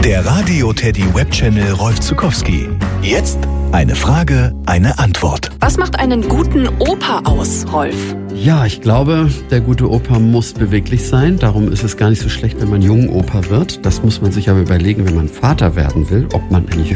Der Radio Teddy Webchannel Rolf Zuckowski. Jetzt eine Frage, eine Antwort. Was macht einen guten Opa aus, Rolf? Ja, ich glaube, der gute Opa muss beweglich sein. Darum ist es gar nicht so schlecht, wenn man jung Opa wird. Das muss man sich aber überlegen, wenn man Vater werden will, ob man eigentlich